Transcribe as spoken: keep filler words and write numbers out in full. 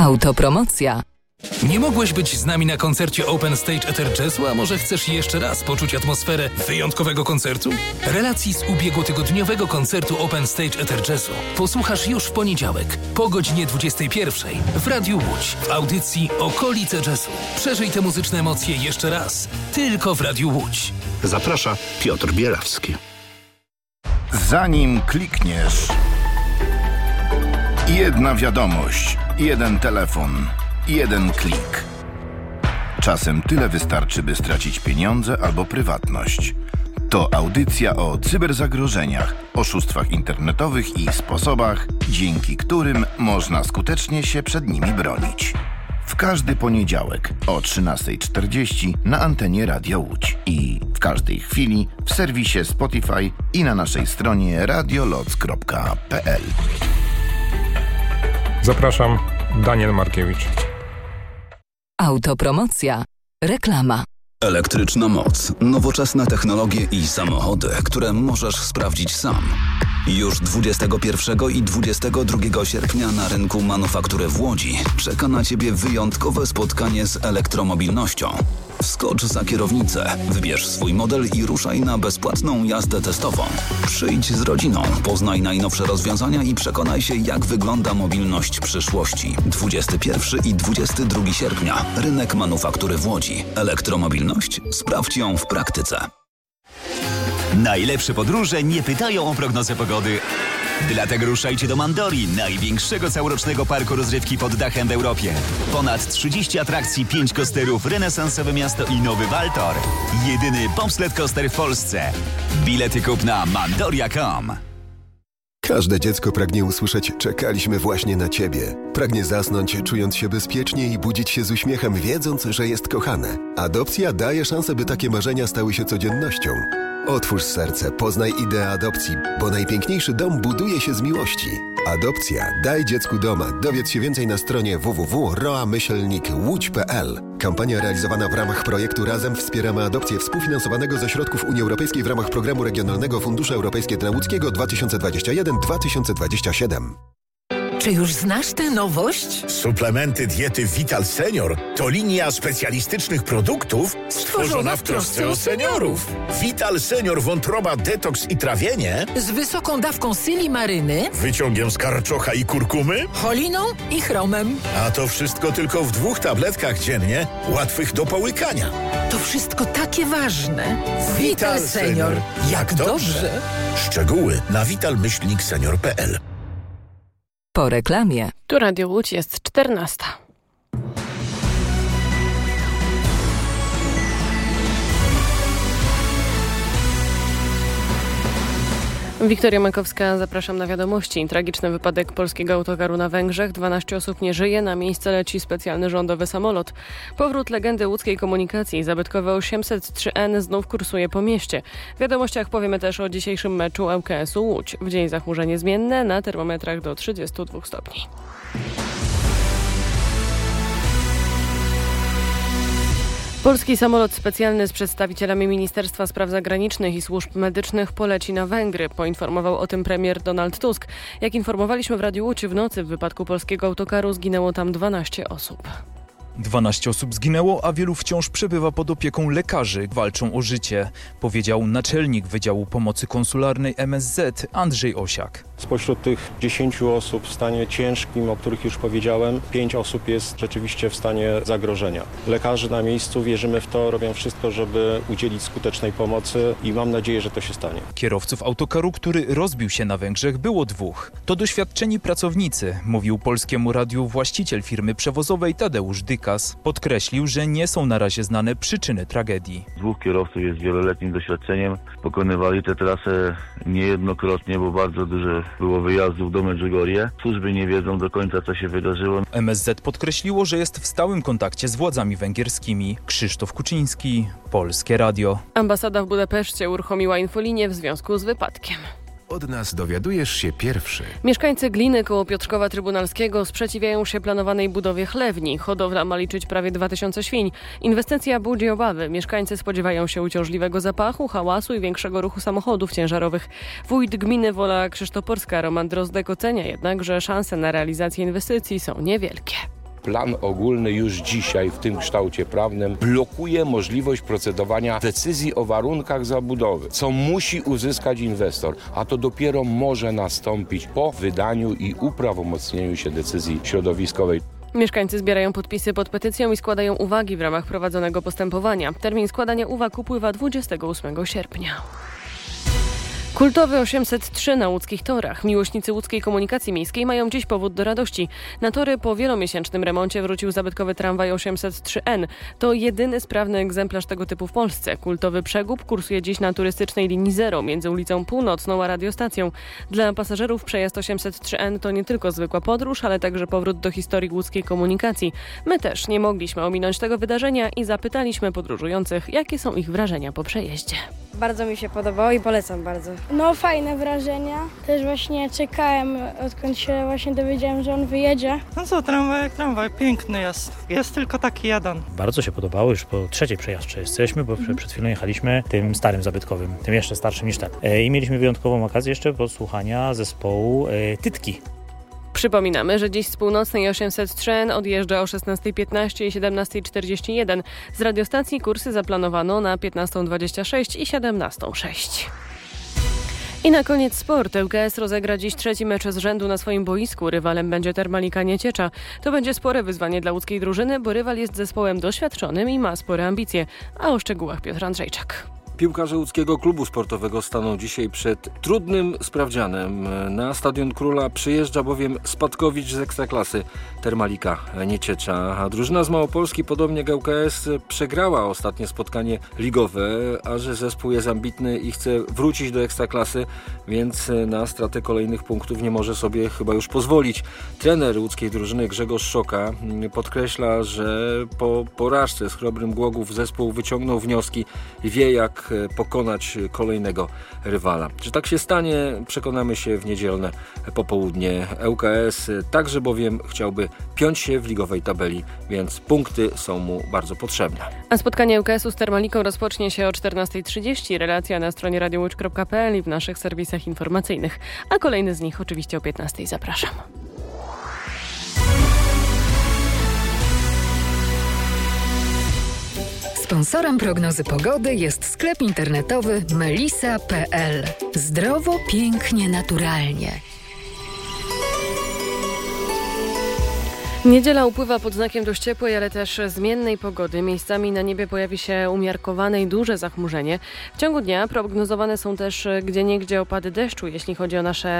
Autopromocja. Nie mogłeś być z nami na koncercie Open Stage Ether Jazzu, a może chcesz jeszcze raz poczuć atmosferę wyjątkowego koncertu? Relacji z ubiegłotygodniowego koncertu Open Stage Ether Jazzu posłuchasz już w poniedziałek po godzinie dwudziestej pierwszej w Radiu Łódź w audycji Okolice Jazzu. Przeżyj te muzyczne emocje jeszcze raz, tylko w Radiu Łódź. Zaprasza Piotr Bielawski. Zanim klikniesz, jedna wiadomość, jeden telefon, jeden klik. Czasem tyle wystarczy, by stracić pieniądze albo prywatność. To audycja o cyberzagrożeniach, oszustwach internetowych i sposobach, dzięki którym można skutecznie się przed nimi bronić. W każdy poniedziałek o trzynasta czterdzieści na antenie Radia Łódź i w każdej chwili w serwisie Spotify i na naszej stronie radioloc kropka p l. Zapraszam, Daniel Markiewicz. Autopromocja. Reklama. Elektryczna moc, nowoczesne technologie i samochody, które możesz sprawdzić sam. Już dwudziestego pierwszego i dwudziestego drugiego sierpnia na rynku manufaktury w Łodzi czeka na Ciebie wyjątkowe spotkanie z elektromobilnością. Wskocz za kierownicę, wybierz swój model i ruszaj na bezpłatną jazdę testową. Przyjdź z rodziną, poznaj najnowsze rozwiązania i przekonaj się, jak wygląda mobilność przyszłości. dwudziestego pierwszego i dwudziestego drugiego sierpnia. Rynek manufaktury w Łodzi. Elektromobilność? Sprawdź ją w praktyce. Najlepsze podróże nie pytają o prognozę pogody. Dlatego ruszajcie do Mandori, największego całorocznego parku rozrywki pod dachem w Europie. Ponad trzydzieści atrakcji, pięć coasterów, renesansowe miasto i nowy Waltor. Jedyny bobsled coaster w Polsce. Bilety kup na mandoria kropka com. Każde dziecko pragnie usłyszeć „czekaliśmy właśnie na Ciebie”. Pragnie zasnąć, czując się bezpiecznie i budzić się z uśmiechem, wiedząc, że jest kochane. Adopcja daje szansę, by takie marzenia stały się codziennością. Otwórz serce, poznaj ideę adopcji, bo najpiękniejszy dom buduje się z miłości. Adopcja. Daj dziecku doma. Dowiedz się więcej na stronie w w w kropka roa myślnik łódź kropka p l. Kampania realizowana w ramach projektu Razem wspieramy adopcję współfinansowanego ze środków Unii Europejskiej w ramach Programu Regionalnego Funduszu Europejskiego dla Łódzkiego dwa tysiące dwudziesty pierwszy do dwa tysiące dwudziestego siódmego. Czy już znasz tę nowość? Suplementy diety Vital Senior to linia specjalistycznych produktów stworzona w trosce o seniorów. Vital Senior wątroba, detoks i trawienie z wysoką dawką silimaryny, wyciągiem z karczocha i kurkumy, choliną i chromem. A to wszystko tylko w dwóch tabletkach dziennie, łatwych do połykania. To wszystko takie ważne. Vital, Vital Senior. Jak, Jak dobrze. dobrze. Szczegóły na vital myślnik senior kropka p l. Po reklamie. Tu Radio Łódź, jest czternasta. Wiktoria Makowska, zapraszam na wiadomości. Tragiczny wypadek polskiego autokaru na Węgrzech. dwanaście osób nie żyje, na miejsce leci specjalny rządowy samolot. Powrót legendy łódzkiej komunikacji. Zabytkowy osiemset trzy N znów kursuje po mieście. W wiadomościach powiemy też o dzisiejszym meczu L K S u Łódź. W dzień zachmurzenie zmienne, na termometrach do trzydziestu dwóch stopni. Polski samolot specjalny z przedstawicielami Ministerstwa Spraw Zagranicznych i Służb Medycznych poleci na Węgry. Poinformował o tym premier Donald Tusk. Jak informowaliśmy w Radiu Łódź, w nocy w wypadku polskiego autokaru zginęło tam dwanaście osób. dwanaście osób zginęło, a wielu wciąż przebywa pod opieką lekarzy. Walczą o życie, powiedział naczelnik Wydziału Pomocy Konsularnej M S Z Andrzej Osiak. Spośród tych dziesięciu osób w stanie ciężkim, o których już powiedziałem, pięć osób jest rzeczywiście w stanie zagrożenia. Lekarze na miejscu, wierzymy w to, robią wszystko, żeby udzielić skutecznej pomocy i mam nadzieję, że to się stanie. Kierowców autokaru, który rozbił się na Węgrzech, było dwóch. To doświadczeni pracownicy, mówił Polskiemu Radiu właściciel firmy przewozowej Tadeusz Dykas. Podkreślił, że nie są na razie znane przyczyny tragedii. Dwóch kierowców jest wieloletnim doświadczeniem. Pokonywali tę trasę niejednokrotnie, bo bardzo dużo było wyjazdów do Medjugorje. Służby nie wiedzą do końca, co się wydarzyło. M S Z podkreśliło, że jest w stałym kontakcie z władzami węgierskimi. Krzysztof Kuczyński, Polskie Radio. Ambasada w Budapeszcie uruchomiła infolinię w związku z wypadkiem. Od nas dowiadujesz się pierwszy. Mieszkańcy Gliny koło Piotrkowa Trybunalskiego sprzeciwiają się planowanej budowie chlewni. Hodowla ma liczyć prawie dwa tysiące świń. Inwestycja budzi obawy. Mieszkańcy spodziewają się uciążliwego zapachu, hałasu i większego ruchu samochodów ciężarowych. Wójt gminy Wola Krzysztoporska Roman Drozdek ocenia jednak, że szanse na realizację inwestycji są niewielkie. plan ogólny już dzisiaj w tym kształcie prawnym blokuje możliwość procedowania decyzji o warunkach zabudowy, co musi uzyskać inwestor, a to dopiero może nastąpić po wydaniu i uprawomocnieniu się decyzji środowiskowej. Mieszkańcy zbierają podpisy pod petycją i składają uwagi w ramach prowadzonego postępowania. Termin składania uwag upływa dwudziestego ósmego sierpnia. Kultowy osiemset trzy na łódzkich torach. Miłośnicy łódzkiej komunikacji miejskiej mają dziś powód do radości. Na tory po wielomiesięcznym remoncie wrócił zabytkowy tramwaj osiemset trzy N. To jedyny sprawny egzemplarz tego typu w Polsce. Kultowy przegub kursuje dziś na turystycznej linii zero między ulicą Północną a radiostacją. Dla pasażerów przejazd osiemset trzy N to nie tylko zwykła podróż, ale także powrót do historii łódzkiej komunikacji. My też nie mogliśmy ominąć tego wydarzenia i zapytaliśmy podróżujących, jakie są ich wrażenia po przejeździe. Bardzo mi się podobało i polecam bardzo. No fajne wrażenia. Też właśnie czekałem, odkąd się właśnie dowiedziałem, że on wyjedzie. No co, tramwaj jak tramwaj, piękny jest. Jest tylko taki jeden. Bardzo się podobało, już po trzeciej przejażdżce jesteśmy, bo mhm. przed chwilą jechaliśmy tym starym zabytkowym, tym jeszcze starszym niż ten. I mieliśmy wyjątkową okazję jeszcze posłuchania zespołu Tytki. Przypominamy, że dziś z północnej osiemset trzy N odjeżdża o szesnasta piętnaście i siedemnasta czterdzieści jeden. Z radiostacji kursy zaplanowano na piętnasta dwadzieścia sześć i siedemnasta sześć. I na koniec sport. L K S rozegra dziś trzeci mecz z rzędu na swoim boisku. Rywalem będzie Termalika Nieciecza. To będzie spore wyzwanie dla łódzkiej drużyny, bo rywal jest zespołem doświadczonym i ma spore ambicje. A o szczegółach Piotr Andrzejczak. Piłkarze łódzkiego klubu sportowego staną dzisiaj przed trudnym sprawdzianem. Na Stadion Króla przyjeżdża bowiem spadkowicz z Ekstraklasy, Termalika Nieciecza. A drużyna z Małopolski, podobnie jak L K S, przegrała ostatnie spotkanie ligowe, a że zespół jest ambitny i chce wrócić do Ekstraklasy, więc na stratę kolejnych punktów nie może sobie chyba już pozwolić. Trener łódzkiej drużyny Grzegorz Szoka podkreśla, że po porażce z Chrobrym Głogów zespół wyciągnął wnioski i wie, jak pokonać kolejnego rywala. Czy tak się stanie, przekonamy się w niedzielne popołudnie. L K S także bowiem chciałby piąć się w ligowej tabeli, więc punkty są mu bardzo potrzebne. A spotkanie L K S-u z Termaliką rozpocznie się o czternasta trzydzieści. Relacja na stronie radio łódź kropka p l i w naszych serwisach informacyjnych. A kolejny z nich oczywiście o piętnastej. Zapraszam. Sponsorem prognozy pogody jest sklep internetowy melisa kropka p l. Zdrowo, pięknie, naturalnie. Niedziela upływa pod znakiem dość ciepłej, ale też zmiennej pogody. Miejscami na niebie pojawi się umiarkowane i duże zachmurzenie. W ciągu dnia prognozowane są też gdzieniegdzie opady deszczu, jeśli chodzi o nasze